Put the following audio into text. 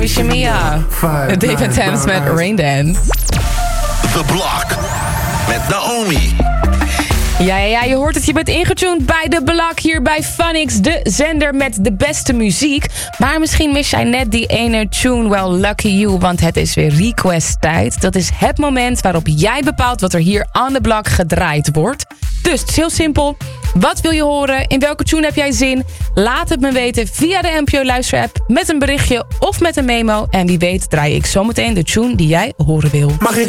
Shemia. Dave and Thames met Rain Dance. The Block. Met Naomi. Ja, je hoort het. Je bent ingetuned bij The Block hier bij Funix, de zender met de beste muziek. Maar misschien mis jij net die ene tune, well lucky you, want het is weer request tijd. Dat is het moment waarop jij bepaalt wat er hier aan The Block gedraaid wordt. Dus het is heel simpel. Wat wil je horen? In welke tune heb jij zin? Laat het me weten via de NPO Luisterapp met een berichtje of met een memo. En wie weet draai ik zometeen de tune die jij horen wil. Mag ik